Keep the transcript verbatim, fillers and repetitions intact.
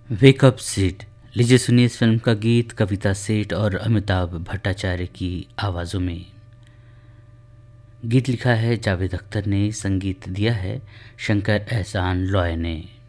Wake up seed. लीजिए सुनिए इस फिल्म का गीत कविता सेठ और अमिताभ भट्टाचार्य की आवाज़ों में। गीत लिखा है जावेद अख्तर ने, संगीत दिया है शंकर एहसान लॉय ने।